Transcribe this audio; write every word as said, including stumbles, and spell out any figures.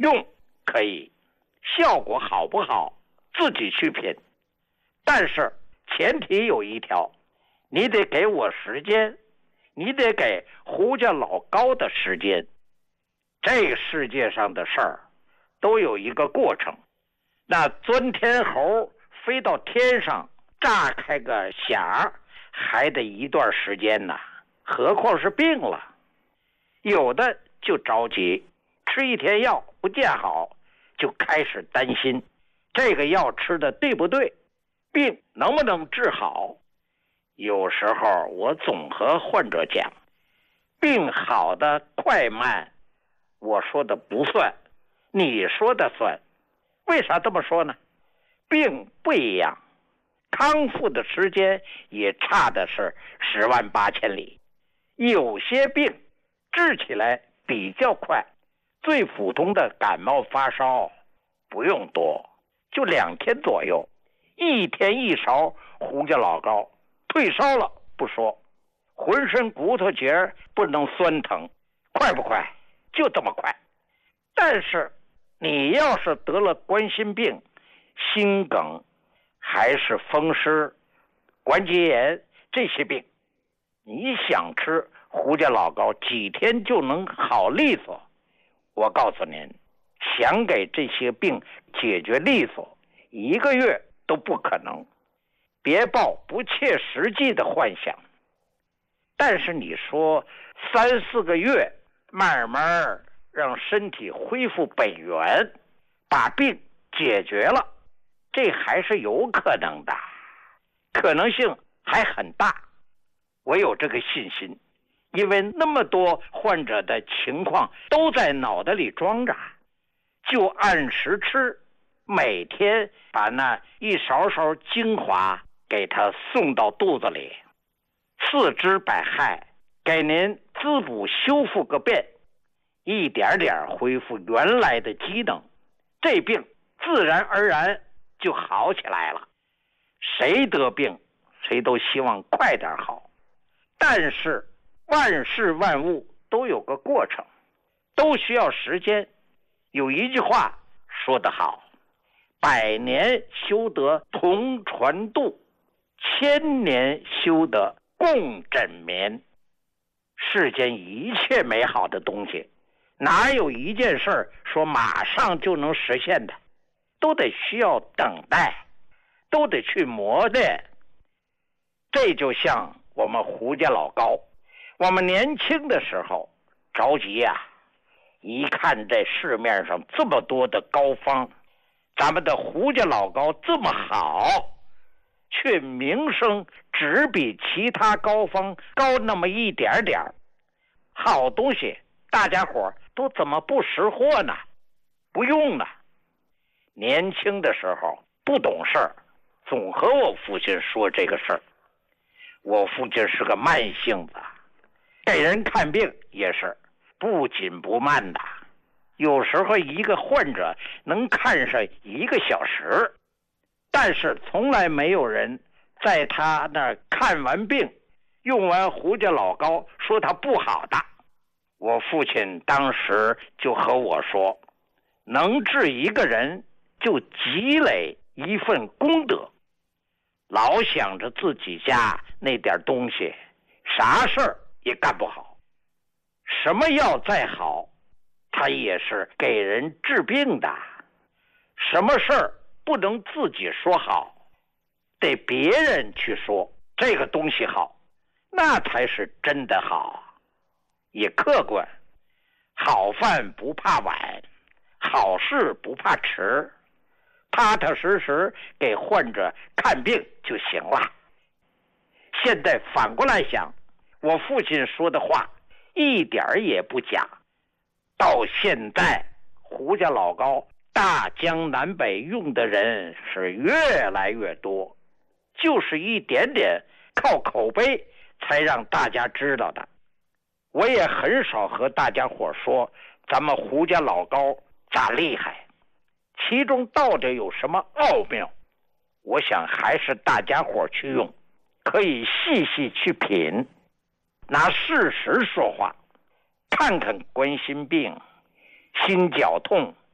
用可以，效果好不好自己去品，但是前提有一条，你得给我时间，你得给胡家老高的时间。这个世界上的事儿都有一个过程，那钻天猴飞到天上炸开个匣还得一段时间呢，何况是病了。有的就着急，吃一天药不见好，就开始担心这个药吃的对不对，病能不能治好。有时候我总和患者讲，病好的快慢我说的不算，你说的算。为啥这么说呢？病不一样，康复的时间也差的是十万八千里。有些病治起来比较快，最普通的感冒发烧不用多，就两天左右，一天一勺胡家老高，退烧了不说，浑身骨头节不能酸疼，快不快？就这么快。但是你要是得了冠心病、心梗，还是风湿、关节炎这些病，你想吃胡家老高几天就能好利索，我告诉您，想给这些病解决利索，一个月都不可能。别抱不切实际的幻想。但是你说三四个月慢慢让身体恢复本源，把病解决了，这还是有可能的，可能性还很大。我有这个信心，因为那么多患者的情况都在脑袋里装着，就按时吃，每天把那一勺勺精华给他送到肚子里，四肢百骸给您滋补修复个遍，一点点恢复原来的机能，这病自然而然就好起来了。谁得病谁都希望快点好，但是万事万物都有个过程，都需要时间。有一句话说得好，百年修得同船渡，千年修得共枕眠。世间一切美好的东西，哪有一件事说马上就能实现的，都得需要等待，都得去磨练。这就像我们胡家老高，我们年轻的时候着急呀、啊，一看这市面上这么多的膏方，咱们的胡家老高这么好，却名声只比其他膏方高那么一点点，好东西大家伙都怎么不识货呢？不用呢。年轻的时候不懂事儿，总和我父亲说这个事儿。我父亲是个慢性子，给人看病也是不紧不慢的，有时候一个患者能看上一个小时，但是从来没有人在他那儿看完病用完胡家老高说他不好的。我父亲当时就和我说，能治一个人就积累一份功德，老想着自己家那点东西，啥事儿也干不好。什么药再好，它也是给人治病的。什么事儿不能自己说好，得别人去说这个东西好，那才是真的好，也客观。好饭不怕晚，好事不怕迟，踏踏实实给患者看病就行了。现在反过来想，我父亲说的话一点也不假。到现在胡家老高大江南北用的人是越来越多，就是一点点靠口碑才让大家知道的。我也很少和大家伙说咱们胡家老高咋厉害，其中到底有什么奥妙，我想还是大家伙去用，可以细细去品，拿事实说话。看看冠心病、心绞痛、